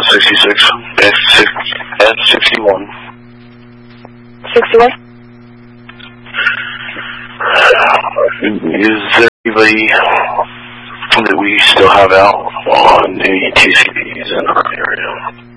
66, F61. 61? Is there anybody that we still have out on any TCPs in our area?